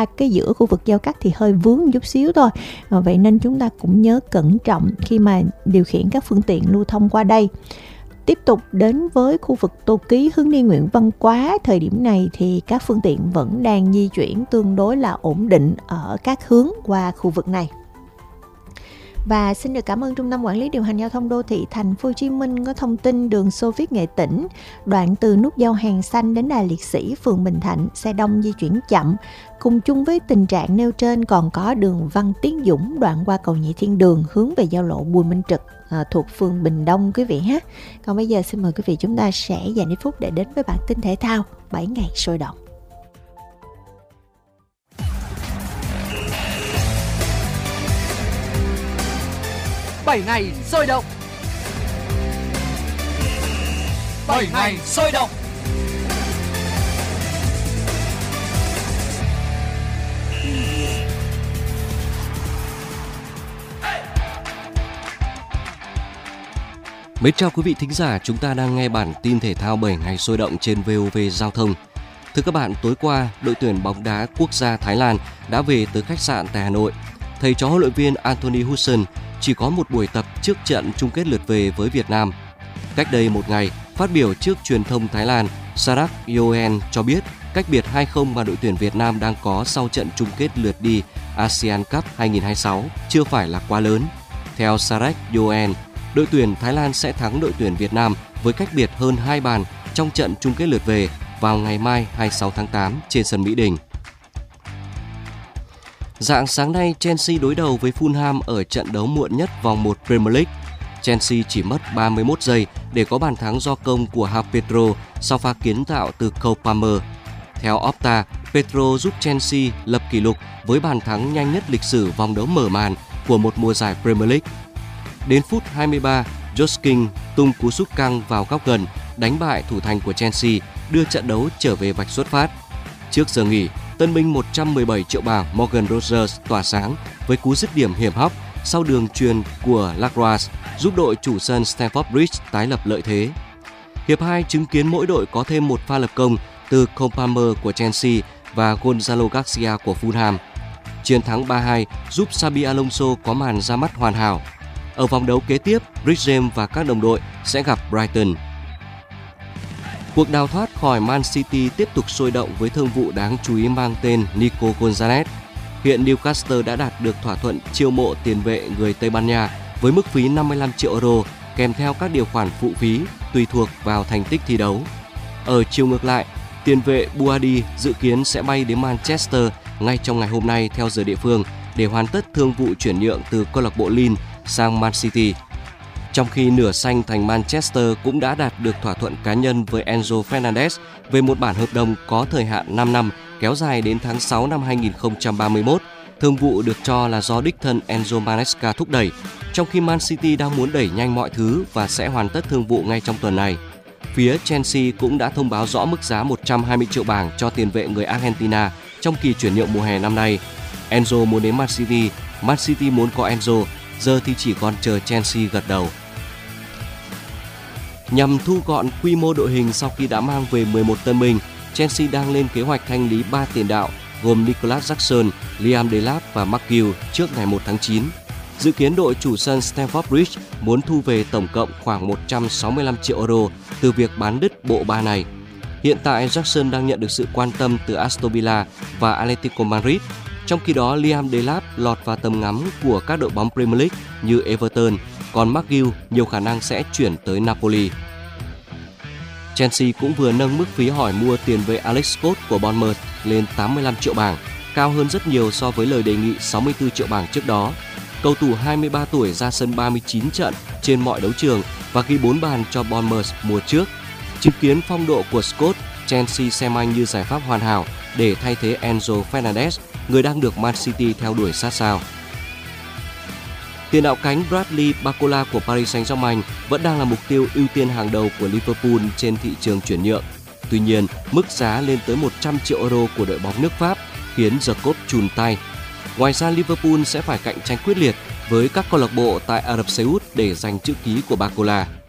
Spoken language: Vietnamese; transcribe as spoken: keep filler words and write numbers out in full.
qua cái giữa khu vực giao cắt thì hơi vướng một chút xíu thôi. À, vậy nên chúng ta cũng nhớ cẩn trọng khi mà điều khiển các phương tiện lưu thông qua đây. Tiếp tục đến với khu vực Tô Ký hướng đi Nguyễn Văn Quá, thời điểm này thì các phương tiện vẫn đang di chuyển tương đối là ổn định ở các hướng qua khu vực này. Và xin được cảm ơn Trung tâm Quản lý Điều hành Giao thông Đô thị Thành phố Hồ Chí Minh có thông tin đường Xô Viết Nghệ Tĩnh, đoạn từ nút giao Hàng Xanh đến Đài Liệt Sĩ, phường Bình Thạnh, xe đông di chuyển chậm. Cùng chung với tình trạng nêu trên còn có đường Văn Tiến Dũng đoạn qua cầu Nhị Thiên Đường hướng về giao lộ Bùi Minh Trực à, thuộc phường Bình Đông quý vị ha. Còn bây giờ xin mời quý vị chúng ta sẽ dành ít phút để đến với bản tin thể thao bảy ngày sôi động. bảy ngày sôi động. bảy ngày sôi động. Mến chào quý vị thính giả, chúng ta đang nghe bản tin thể thao bảy ngày sôi động trên vê o vê Giao thông. Thưa các bạn, tối qua, đội tuyển bóng đá quốc gia Thái Lan đã về tới khách sạn tại Hà Nội. Thầy trò huấn luyện viên Anthony Hudson chỉ có một buổi tập trước trận chung kết lượt về với Việt Nam. Cách đây một ngày, phát biểu trước truyền thông Thái Lan, Sarak Yoen cho biết cách biệt hai không mà đội tuyển Việt Nam đang có sau trận chung kết lượt đi ASEAN Cup hai không hai sáu chưa phải là quá lớn. Theo Sarak Yoen, đội tuyển Thái Lan sẽ thắng đội tuyển Việt Nam với cách biệt hơn hai bàn trong trận chung kết lượt về vào ngày mai hai mươi sáu tháng tám trên sân Mỹ Đình. Rạng sáng nay, Chelsea đối đầu với Fulham ở trận đấu muộn nhất vòng một Premier League. Chelsea chỉ mất ba mươi mốt giây để có bàn thắng do công của João Pedro sau pha kiến tạo từ Cole Palmer. Theo Opta, Pedro giúp Chelsea lập kỷ lục với bàn thắng nhanh nhất lịch sử vòng đấu mở màn của một mùa giải Premier League. Đến phút hai mươi ba, Josh King tung cú sút căng vào góc gần, đánh bại thủ thành của Chelsea, đưa trận đấu trở về vạch xuất phát. Trước giờ nghỉ, tân binh một trăm mười bảy triệu bảng Morgan Rogers tỏa sáng với cú dứt điểm hiểm hóc sau đường chuyền của Lacroix, giúp đội chủ sân Stamford Bridge tái lập lợi thế. Hiệp hai chứng kiến mỗi đội có thêm một pha lập công từ Cole Palmer của Chelsea và Gonzalo Garcia của Fulham. Chiến thắng ba hai giúp Xabi Alonso có màn ra mắt hoàn hảo. Ở vòng đấu kế tiếp, Reece James và các đồng đội sẽ gặp Brighton. Cuộc đào thoát khỏi Man City tiếp tục sôi động với thương vụ đáng chú ý mang tên Nico Gonzalez. Hiện Newcastle đã đạt được thỏa thuận chiêu mộ tiền vệ người Tây Ban Nha với mức phí năm mươi lăm triệu euro kèm theo các điều khoản phụ phí tùy thuộc vào thành tích thi đấu. Ở chiều ngược lại, tiền vệ Buadi dự kiến sẽ bay đến Manchester ngay trong ngày hôm nay theo giờ địa phương để hoàn tất thương vụ chuyển nhượng từ câu lạc bộ Lille sang Man City. Trong khi nửa xanh thành Manchester cũng đã đạt được thỏa thuận cá nhân với Enzo Fernandez về một bản hợp đồng có thời hạn năm năm kéo dài đến tháng sáu năm hai không ba mốt. Thương vụ được cho là do đích thân Enzo Maresca thúc đẩy, trong khi Man City đang muốn đẩy nhanh mọi thứ và sẽ hoàn tất thương vụ ngay trong tuần này. Phía Chelsea cũng đã thông báo rõ mức giá một trăm hai mươi triệu bảng cho tiền vệ người Argentina trong kỳ chuyển nhượng mùa hè năm nay. Enzo muốn đến Man City, Man City muốn có Enzo, giờ thì chỉ còn chờ Chelsea gật đầu. Nhằm thu gọn quy mô đội hình sau khi đã mang về mười một tân binh, Chelsea đang lên kế hoạch thanh lý ba tiền đạo gồm Nicolas Jackson, Liam Delap và McGill trước ngày một tháng chín. Dự kiến đội chủ sân Stamford Bridge muốn thu về tổng cộng khoảng một trăm sáu mươi lăm triệu euro từ việc bán đứt bộ ba này. Hiện tại Jackson đang nhận được sự quan tâm từ Aston Villa và Atletico Madrid, trong khi đó Liam Delap lọt vào tầm ngắm của các đội bóng Premier League như Everton, còn McGill nhiều khả năng sẽ chuyển tới Napoli. Chelsea cũng vừa nâng mức phí hỏi mua tiền vệ Alex Scott của Bournemouth lên tám mươi lăm triệu bảng, cao hơn rất nhiều so với lời đề nghị sáu mươi tư triệu bảng trước đó. Cầu thủ hai mươi ba tuổi ra sân ba mươi chín trận trên mọi đấu trường và ghi bốn bàn cho Bournemouth mùa trước. Chứng kiến phong độ của Scott, Chelsea xem anh như giải pháp hoàn hảo để thay thế Enzo Fernandez, người đang được Man City theo đuổi sát sao. Tiền đạo cánh Bradley Barcola của Paris Saint-Germain vẫn đang là mục tiêu ưu tiên hàng đầu của Liverpool trên thị trường chuyển nhượng. Tuy nhiên, mức giá lên tới một trăm triệu euro của đội bóng nước Pháp khiến Jacob chùn tay. Ngoài ra, Liverpool sẽ phải cạnh tranh quyết liệt với các câu lạc bộ tại Ả Rập Xê Út để giành chữ ký của Barcola.